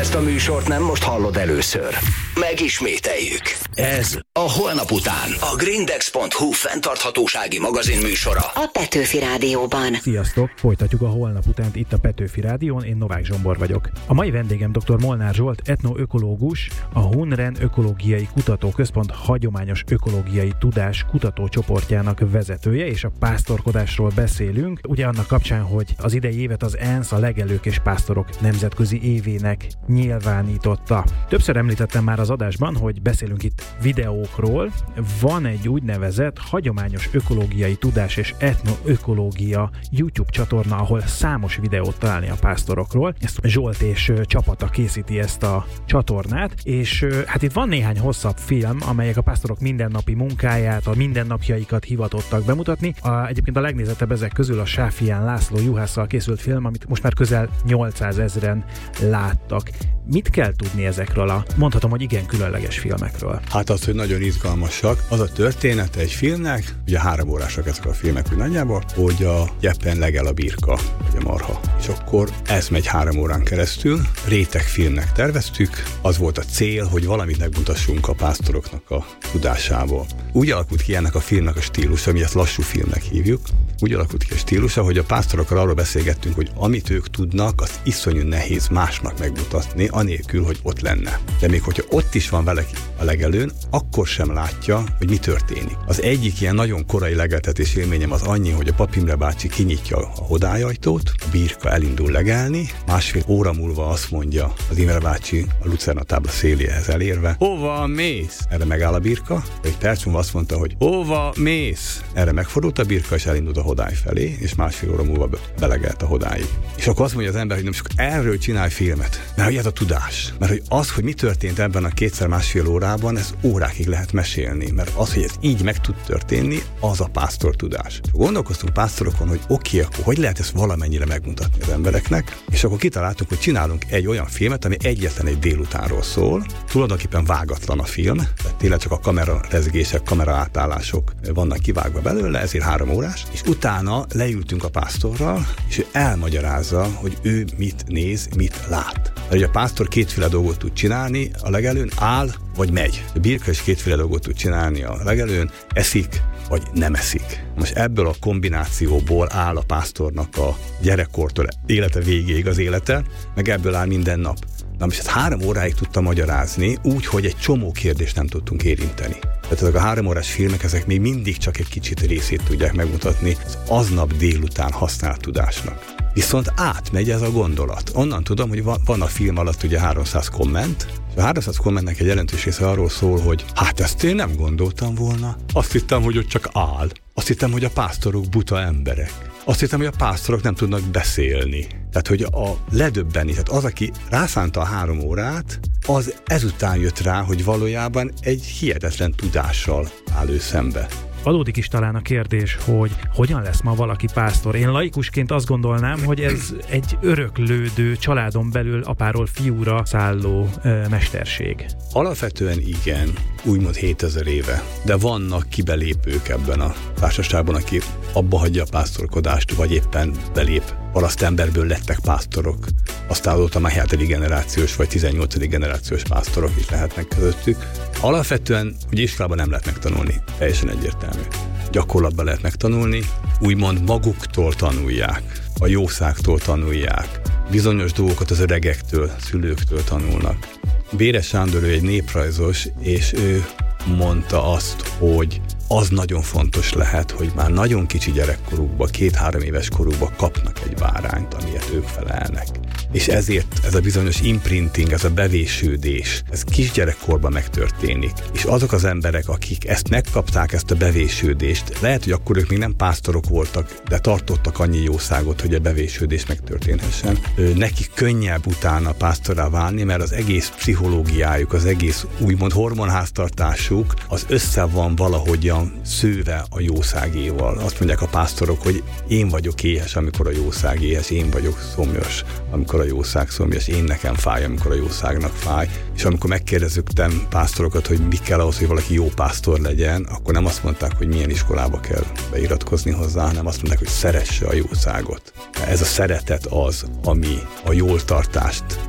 ezt a műsort nem most hallod először. Megismételjük. Ez a Holnap után. A Grindex.hu fenntarthatósági magazin műsora. A Petőfi Rádióban. Sziasztok! Folytatjuk a Holnap utánt itt a Petőfi Rádión, én Novák Zsombor vagyok. A mai vendégem dr. Molnár Zsolt, etnoökológus, a Hunren Ökológiai Kutatóközpont hagyományos ökológiai tudás kutatócsoportjának vezetője, és a pásztorkodásról beszélünk. Ugye annak kapcsán, hogy az idei évet az ENSZ a legelők és pásztorok nemzetközi évének nyilvánította. Többször említettem már az adásban, hogy beszélünk itt videókról. Van egy úgynevezett hagyományos ökológiai tudás és etnoökológia YouTube csatorna, ahol számos videót találni a pásztorokról. Ezt Zsolt és csapata készíti ezt a csatornát, és hát itt van néhány hosszabb film, amelyek a pásztorok mindennapi munkáját, a mindennapjaikat hivatottak bemutatni. Egyébként a legnézettebb ezek közül a Sáfián László juhásszal készült film, amit most már közel 800 000-en láttak. Mit kell tudni ezekről mondhatom, hogy igen különleges filmekről? Hát az, hogy nagyon izgalmasak. Az a története egy filmnek, ugye 3 órásak ezek a filmek úgy nagyjából, hogy a gyeppen legel a birka, vagy a marha. És akkor ez megy 3 órán keresztül. Rétegfilmnek terveztük. Az volt a cél, hogy valamit megmutassunk a pásztoroknak a tudásából. Úgy alakult ki ennek a filmnek a stílusa, mi ezt lassú filmnek hívjuk. Úgy alakult ki a stílusa, hogy a pásztorokkal arról beszélgettünk, hogy amit ők tudnak, az iszonyú nehéz másnak megmutatni, anélkül, hogy ott lenne. De még hogyha ott is van vele a legelőn, akkor sem látja, hogy mi történik. Az egyik ilyen nagyon korai legeltetés élményem az annyi, hogy a Pap Imre bácsi kinyitja a hodályajtót, a birka elindul legelni, 1,5 óra múlva azt mondja az Imre bácsi a lucerna tábla széléhez elérve: hova mész? Erre megáll a birka, egy perc múlva azt mondta, hogy hova mész? Erre megfordult a birka, és elindult a hodály felé, és 1,5 óra múlva belegelt a hodáig. És akkor azt mondja az ember, hogy nem csak erről csinálj filmet, mert hogy ez a tudás. Mert hogy az, hogy mi történt ebben a 2x1,5 órában, ez órákig lehet mesélni, mert az, hogy ez így meg tud történni, az a pásztor tudás. Gondolkoztunk pásztorokon, hogy oké, akkor hogy lehet ezt valamennyire megmutatni az embereknek, és akkor kitaláltuk, hogy csinálunk egy olyan filmet, ami egyetlen egy délutánról szól. Tulajdonképpen vágatlan a film, tehát tényleg csak a kamera rezgések, kamera átállások vannak kivágva belőle, ezért 3 órás, és utána leültünk a pásztorral, és ő elmagyarázza, hogy ő mit néz, mit lát. Mert a pásztor kétféle dolgot tud csinálni, a legelőn áll, vagy megy. A birka is kétféle dolgot tud csinálni a legelőn, eszik, vagy nem eszik. Most ebből a kombinációból áll a pásztornak a gyerekkortól élete végéig az élete, meg ebből áll minden nap. Na most ezt 3 óráig tudtam magyarázni, úgy, hogy egy csomó kérdést nem tudtunk érinteni. Tehát ezek a 3 órás filmek, ezek még mindig csak egy kicsit részét tudják megmutatni az aznap délután használt tudásnak. Viszont átmegy ez a gondolat. Onnan tudom, hogy van a film alatt ugye 300 komment, és a 300 kommentnek egy jelentős része arról szól, hogy hát ezt én nem gondoltam volna. Azt hittem, hogy ott csak áll. Azt hittem, hogy a pásztorok buta emberek. Azt hittem, hogy a pásztorok nem tudnak beszélni. Tehát, hogy a ledöbbeni, tehát az, aki rászánta a 3 órát, az ezután jött rá, hogy valójában egy hihetetlen tudással áll ő szembe. Adódik is talán a kérdés, hogy hogyan lesz ma valaki pásztor. Én laikusként azt gondolnám, hogy ez egy öröklődő, családon belül apáról fiúra szálló mesterség. Alapvetően igen, úgymond 7000 éve, de vannak kibelépők ebben a társaságban, aki abba hagyja a pásztorkodást, vagy éppen belép. Parasztemberből lettek pásztorok. Aztán ott a 7. generációs vagy 18. generációs pásztorok is lehetnek közöttük. Alapvetően ugye iskolában nem lehet megtanulni, teljesen egyértelmű. Gyakorlatban lehet megtanulni, úgymond maguktól tanulják, a jószágtól tanulják, bizonyos dolgokat az öregektől, szülőktől tanulnak. Béres Sándor, ő egy néprajzos, és ő mondta azt, hogy az nagyon fontos lehet, hogy már nagyon kicsi gyerekkorukban, 2-3 éves korukban kapnak egy bárányt, amilyet ők felelnek. És ezért ez a bizonyos imprinting, ez a bevésődés, ez kisgyerekkorban megtörténik. És azok az emberek, akik ezt megkapták, ezt a bevésődést, lehet, hogy akkor ők még nem pásztorok voltak, de tartottak annyi jószágot, hogy a bevésődés megtörténhessen. Nekik könnyebb utána pásztorrá válni, mert az egész pszichológiájuk, az egész úgymond hormonháztartásuk, az össze van valahogyan szőve a jószágéval. Azt mondják a pásztorok, hogy én vagyok éhes, amikor a jószág éhes, én vagyok szomjas, amikor a jószág szomjas, én nekem fáj, amikor a jószágnak fáj. És amikor megkérdezzük pásztorokat, hogy mi kell ahhoz, hogy valaki jó pásztor legyen, akkor nem azt mondták, hogy milyen iskolába kell beiratkozni hozzá, hanem azt mondták, hogy szeresse a jószágot. Ez a szeretet az, ami a jól tartást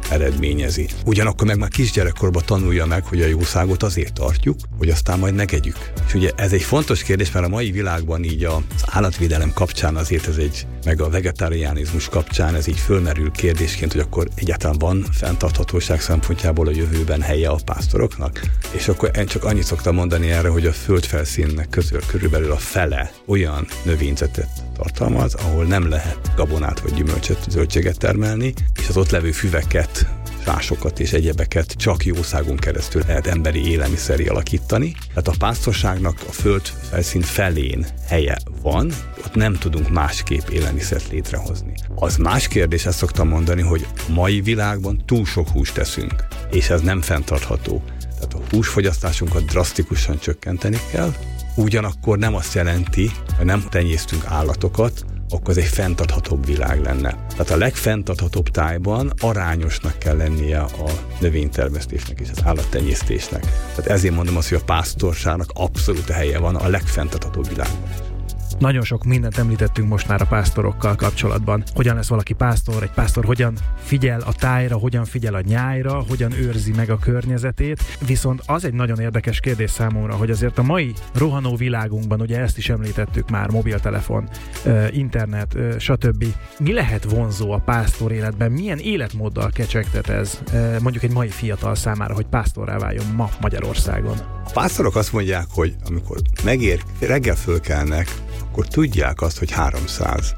eredményezi. Ugyanakkor meg már kisgyerekkorban tanulja meg, hogy a jószágot azért tartjuk, hogy aztán majd megegyük. És ugye ez egy fontos kérdés, mert a mai világban így az állatvédelem kapcsán azért meg a vegetariánizmus kapcsán ez így fölmerül kérdésként, hogy akkor egyáltalán van fenntarthatóság szempontjából a jövőben helye a pásztoroknak? És akkor én csak annyit szoktam mondani erre, hogy a földfelszínnek körülbelül a fele olyan növényzetet tartalmaz, ahol nem lehet gabonát vagy gyümölcsöt, zöldséget termelni, és az ott levő füveket, fásokat és egyebeket csak jószágon keresztül lehet emberi élelmiszerré alakítani. Tehát a pásztorságnak a földfelszín felén helye van, ott nem tudunk másképp élelmiszert létrehozni. Az más kérdés, ezt szoktam mondani, hogy a mai világban túl sok húst teszünk, és ez nem fenntartható. Tehát a húsfogyasztásunkat drasztikusan csökkenteni kell, ugyanakkor nem azt jelenti, hogy nem tenyésztünk állatokat, akkor ez egy fenntarthatóbb világ lenne. Tehát a legfenntarthatóbb tájban arányosnak kell lennie a növénytermesztésnek és az állattenyésztésnek. Tehát ezért mondom azt, hogy a pásztorságnak abszolút helye van a legfenntarthatóbb világban. Nagyon sok mindent említettünk most már a pásztorokkal kapcsolatban. Hogyan lesz valaki pásztor, egy pásztor hogyan figyel a tájra, hogyan figyel a nyájra, hogyan őrzi meg a környezetét. Viszont az egy nagyon érdekes kérdés számomra, hogy azért a mai rohanó világunkban, ugye ezt is említettük már, mobiltelefon, internet, stb. Mi lehet vonzó a pásztor életben? Milyen életmóddal kecsegtet ez mondjuk egy mai fiatal számára, hogy pásztorrá váljon ma Magyarországon? A pásztorok azt mondják, hogy amikor reggel fölkelnek, akkor tudják azt, hogy 300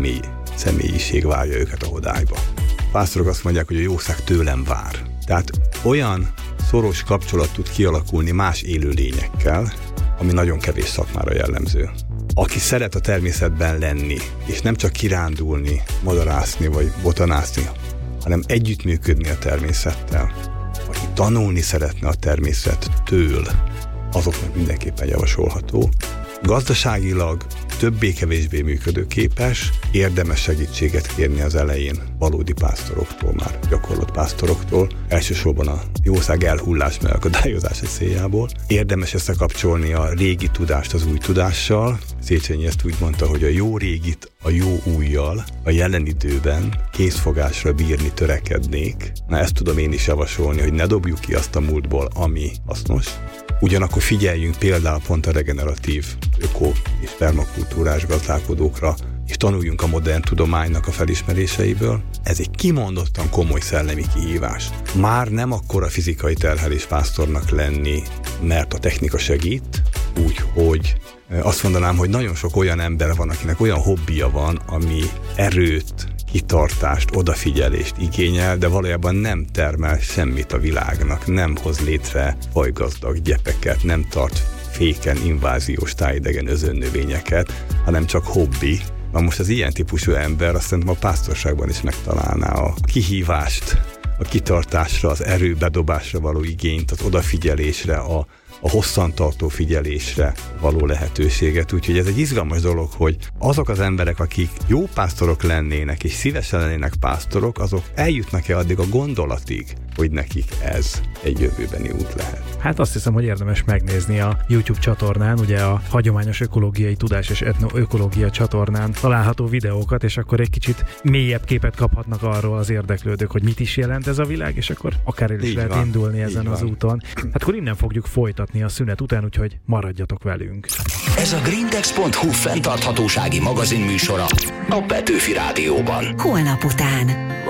személyiség várja őket a hodályba. A pásztorok azt mondják, hogy a jószág tőlem vár. Tehát olyan szoros kapcsolat tud kialakulni más élőlényekkel, ami nagyon kevés szakmára jellemző. Aki szeret a természetben lenni, és nem csak kirándulni, madarászni vagy botanászni, hanem együttműködni a természettel, aki tanulni szeretne a természettől, azoknak mindenképpen javasolható. Gazdaságilag többé-kevésbé működőképes, érdemes segítséget kérni az elején valódi pásztoroktól, már gyakorlott pásztoroktól, elsősorban a jószág elhullás megakadályozása céljából. Érdemes összekapcsolni a régi tudást az új tudással. Széchenyi ezt úgy mondta, hogy a jó régit a jó újjal a jelen időben készfogásra bírni törekednék. Na, ezt tudom én is javasolni, hogy ne dobjuk ki azt a múltból, ami hasznos. Ugyanakkor figyeljünk például pont a regeneratív, öko- és permakultúrás gazdálkodókra, és tanuljunk a modern tudománynak a felismeréseiből. Ez egy kimondottan komoly szellemi kihívás. Már nem akkora fizikai terhelés pásztornak lenni, mert a technika segít, úgyhogy azt mondanám, hogy nagyon sok olyan ember van, akinek olyan hobbija van, ami erőt, kitartást, odafigyelést igényel, de valójában nem termel semmit a világnak, nem hoz létre fajgazdag gyepeket, nem tart féken inváziós tájidegen özönnövényeket, hanem csak hobbi. Na most az ilyen típusú ember azt szerintem a pásztorságban is megtalálná a kihívást, a kitartásra, az erőbedobásra való igényt, az odafigyelésre, a hosszantartó figyelésre való lehetőséget. Úgyhogy ez egy izgalmas dolog, hogy azok az emberek, akik jó pásztorok lennének, és szívesen lennének pásztorok, azok eljutnak-e addig a gondolatig, hogy nekik ez egy jövőbeni út lehet. Hát azt hiszem, hogy érdemes megnézni a YouTube csatornán, ugye a Hagyományos Ökológiai Tudás és Etnoökológia csatornán található videókat, és akkor egy kicsit mélyebb képet kaphatnak arról az érdeklődők, hogy mit is jelent ez a világ, és akkor akár el is lehet indulni ezen az úton. Hát akkor innen fogjuk folytatni a szünet után, úgyhogy maradjatok velünk. Ez a grindex.hu fenntarthatósági magazin műsora a Petőfi Rádióban. Holnap után.